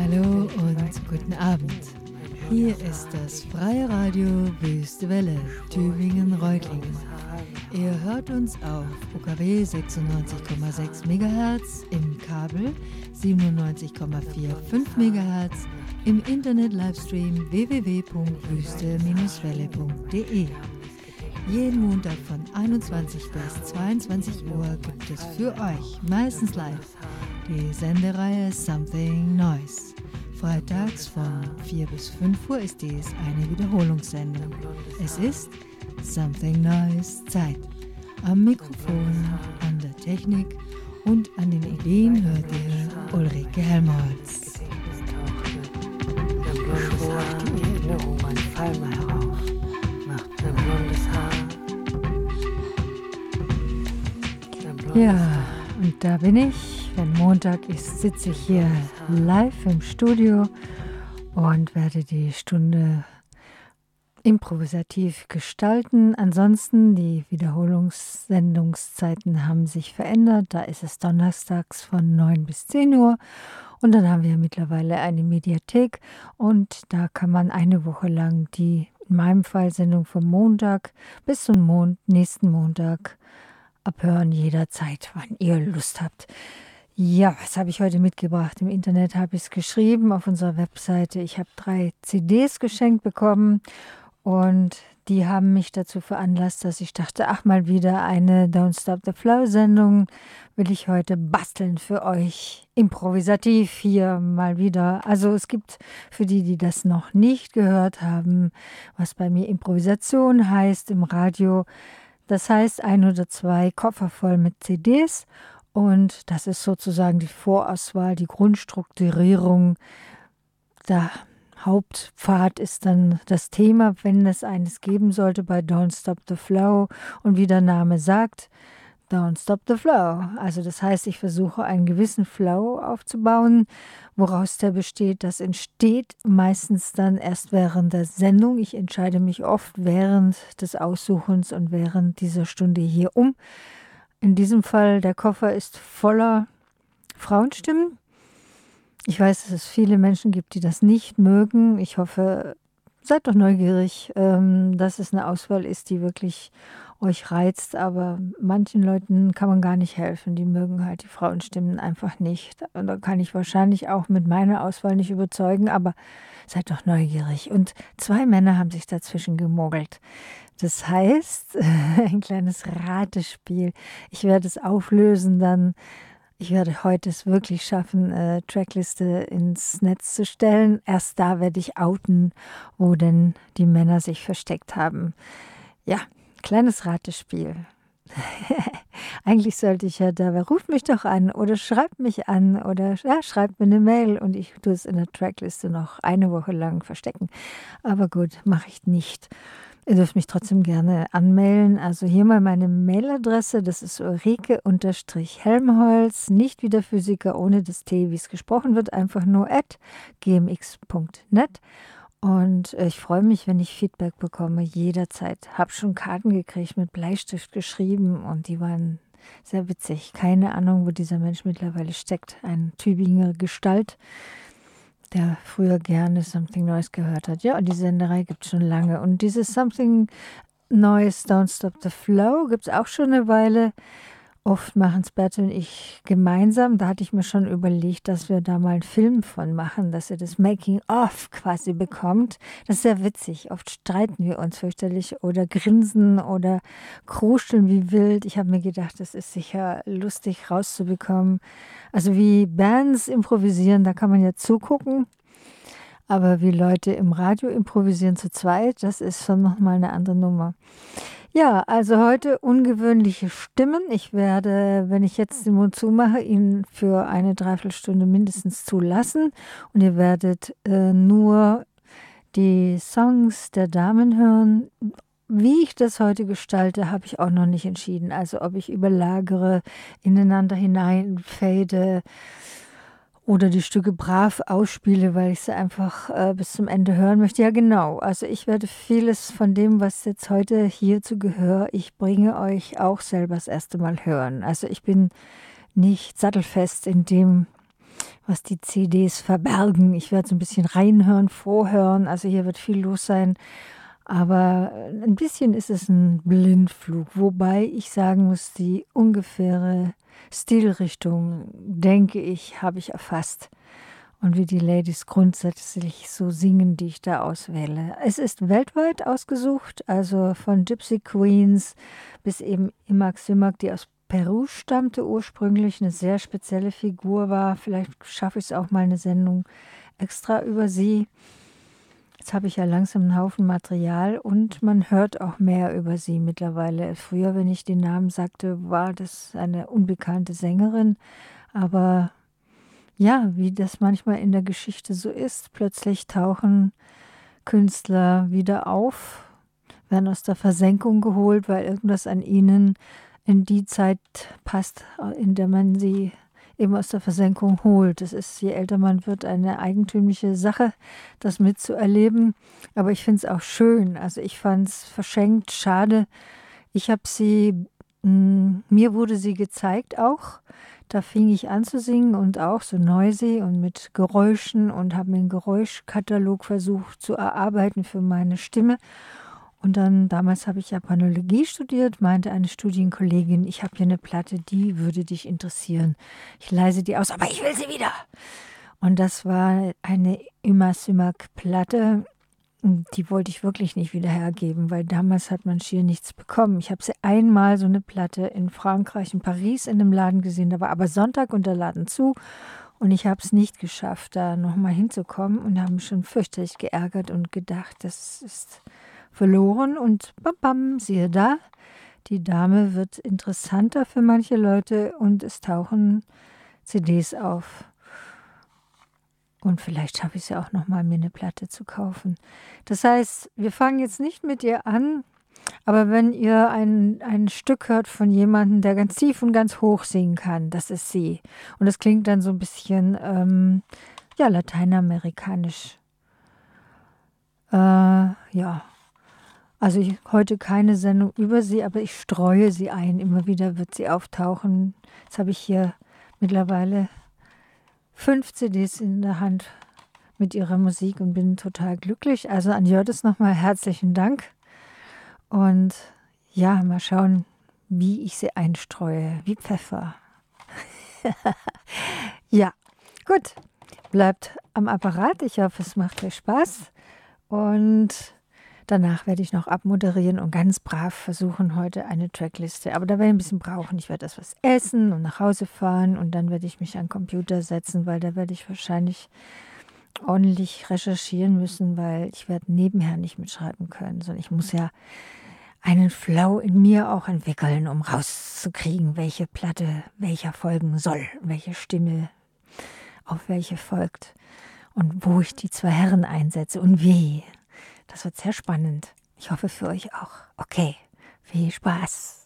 Hallo und guten Abend. Hier ist das Freie Radio Wüste Welle, Tübingen-Reutlingen. Ihr hört uns auf UKW 96,6 MHz, im Kabel 97,45 MHz, im Internet-Livestream www.wüste-welle.de. Jeden Montag von 21 bis 22 Uhr gibt es für euch, meistens live, die Sendereihe Something Nice. Freitags von 4 bis 5 Uhr ist dies eine Wiederholungssendung. Es ist Something Nice Zeit. Am Mikrofon, an der Technik und an den Ideen hört ihr Ulrike Helmholtz. Die Erinnerungen fallen mal herauf. Macht ein blondes Haar. Ja, und da bin ich. Wenn Montag ist, sitze ich hier live im Studio und werde die Stunde improvisativ gestalten. Ansonsten, die Wiederholungssendungszeiten haben sich verändert. Da ist es donnerstags von 9 bis 10 Uhr. Und dann haben wir mittlerweile eine Mediathek und da kann man eine Woche lang die, in meinem Fall, Sendung vom Montag bis zum nächsten Montag abhören, jederzeit, wann ihr Lust habt. Ja, was habe ich heute mitgebracht? Im Internet habe ich es geschrieben, auf unserer Webseite. Ich habe 3 CDs geschenkt bekommen und die haben mich dazu veranlasst, dass ich dachte, ach, mal wieder eine Don't Stop the Flow-Sendung will ich heute basteln für euch. Improvisativ hier mal wieder. Also es gibt für die, die das noch nicht gehört haben, was bei mir Improvisation heißt im Radio. Das heißt 1 oder 2 Koffer voll mit CDs. Und das ist sozusagen die Vorauswahl, die Grundstrukturierung. Der Hauptpfad ist dann das Thema, wenn es eines geben sollte bei Don't Stop the Flow. Und wie der Name sagt, Don't Stop the Flow. Also das heißt, ich versuche einen gewissen Flow aufzubauen, woraus der besteht. Das entsteht meistens dann erst während der Sendung. Ich entscheide mich oft während des Aussuchens und während dieser Stunde hier um. In diesem Fall, der Koffer ist voller Frauenstimmen. Ich weiß, dass es viele Menschen gibt, die das nicht mögen. Ich hoffe, seid doch neugierig, dass es eine Auswahl ist, die wirklich euch reizt. Aber manchen Leuten kann man gar nicht helfen. Die mögen halt die Frauenstimmen einfach nicht. Und da kann ich wahrscheinlich auch mit meiner Auswahl nicht überzeugen. Aber seid doch neugierig. Und 2 Männer haben sich dazwischen gemogelt. Das heißt, ein kleines Ratespiel. Ich werde es auflösen dann. Ich werde heute es wirklich schaffen, Trackliste ins Netz zu stellen. Erst da werde ich outen, wo denn die Männer sich versteckt haben. Ja, kleines Ratespiel. Eigentlich sollte ich ja dabei, ruft mich doch an oder schreibt mich an oder ja, schreibt mir eine Mail und ich tue es in der Trackliste noch eine Woche lang verstecken. Aber gut, mache ich nicht. Ihr dürft mich trotzdem gerne anmelden. Also hier mal meine Mailadresse, das ist Ulrike_Helmholtz, nicht wie der Physiker ohne das T, wie es gesprochen wird, einfach nur @gmx.net. Und ich freue mich, wenn ich Feedback bekomme, jederzeit. Habe schon Karten gekriegt, mit Bleistift geschrieben und die waren sehr witzig. Keine Ahnung, wo dieser Mensch mittlerweile steckt. Ein Tübinger Gestalt, der früher gerne Something Nice gehört hat. Ja, und die Senderei gibt es schon lange. Und dieses Something Nice, Don't Stop the Flow gibt es auch schon eine Weile. Oft machen es Bertel und ich gemeinsam. Da hatte ich mir schon überlegt, dass wir da mal einen Film von machen, dass ihr das Making-of quasi bekommt. Das ist sehr witzig. Oft streiten wir uns fürchterlich oder grinsen oder kruscheln wie wild. Ich habe mir gedacht, das ist sicher lustig rauszubekommen. Also wie Bands improvisieren, da kann man ja zugucken. Aber wie Leute im Radio improvisieren zu zweit, das ist schon nochmal eine andere Nummer. Ja, also heute ungewöhnliche Stimmen. Ich werde, wenn ich jetzt den Mund zumache, ihn für eine Dreiviertelstunde mindestens zulassen. Und ihr werdet nur die Songs der Damen hören. Wie ich das heute gestalte, habe ich auch noch nicht entschieden. Also ob ich überlagere, ineinander hineinfade oder die Stücke brav ausspiele, weil ich sie einfach bis zum Ende hören möchte. Ja, genau. Also ich werde vieles von dem, was jetzt heute hier zu Gehör, ich bringe euch auch selber das erste Mal hören. Also ich bin nicht sattelfest in dem, was die CDs verbergen. Ich werde so ein bisschen reinhören, vorhören, also hier wird viel los sein. Aber ein bisschen ist es ein Blindflug, wobei ich sagen muss, die ungefähre Stilrichtung, denke ich, habe ich erfasst. Und wie die Ladies grundsätzlich so singen, die ich da auswähle. Es ist weltweit ausgesucht, also von Gypsy Queens bis eben Imak Simak, die aus Peru stammte ursprünglich, eine sehr spezielle Figur war. Vielleicht schaffe ich es auch mal eine Sendung extra über sie. Jetzt habe ich ja langsam einen Haufen Material und man hört auch mehr über sie mittlerweile. Früher, wenn ich den Namen sagte, war das eine unbekannte Sängerin, aber ja, wie das manchmal in der Geschichte so ist, plötzlich tauchen Künstler wieder auf, werden aus der Versenkung geholt, weil irgendwas an ihnen in die Zeit passt, in der man sie eben aus der Versenkung holt. Das ist, je älter man wird, eine eigentümliche Sache, das mitzuerleben. Aber ich finde es auch schön. Also ich fand es verschenkt, schade. Ich habe sie, mir wurde sie gezeigt auch. Da fing ich an zu singen und auch so noisy und mit Geräuschen und habe mir einen Geräuschkatalog versucht zu erarbeiten für meine Stimme. Und dann, damals habe ich Japanologie studiert, meinte eine Studienkollegin, ich habe hier eine Platte, die würde dich interessieren. Ich leise die aus, aber ich will sie wieder. Und das war eine Imak Simak Platte, die wollte ich wirklich nicht wieder hergeben, weil damals hat man schier nichts bekommen. Ich habe sie einmal, so eine Platte, in Frankreich, in Paris in einem Laden gesehen. Da war aber Sonntag und der Laden zu. Und ich habe es nicht geschafft, da nochmal hinzukommen und habe mich schon fürchterlich geärgert und gedacht, das ist verloren. Und bam, bam, siehe da, die Dame wird interessanter für manche Leute und es tauchen CDs auf. Und vielleicht schaffe ich es ja auch nochmal, mir eine Platte zu kaufen. Das heißt, wir fangen jetzt nicht mit ihr an, aber wenn ihr ein Stück hört von jemandem, der ganz tief und ganz hoch singen kann, das ist sie. Und das klingt dann so ein bisschen, ja, lateinamerikanisch. Ja, also heute keine Sendung über sie, aber ich streue sie ein. Immer wieder wird sie auftauchen. Jetzt habe ich hier mittlerweile 5 CDs in der Hand mit ihrer Musik und bin total glücklich. Also an Jördis nochmal herzlichen Dank. Und ja, mal schauen, wie ich sie einstreue, wie Pfeffer. Ja, gut. Bleibt am Apparat. Ich hoffe, es macht euch Spaß. Und danach werde ich noch abmoderieren und ganz brav versuchen, heute eine Trackliste. Aber da werde ich ein bisschen brauchen. Ich werde erst was essen und nach Hause fahren und dann werde ich mich an den Computer setzen, weil da werde ich wahrscheinlich ordentlich recherchieren müssen, weil ich werde nebenher nicht mitschreiben können, sondern ich muss ja einen Flow in mir auch entwickeln, um rauszukriegen, welche Platte welcher folgen soll, welche Stimme auf welche folgt und wo ich die 2 Herren einsetze und wie. Das wird sehr spannend. Ich hoffe für euch auch. Okay, viel Spaß.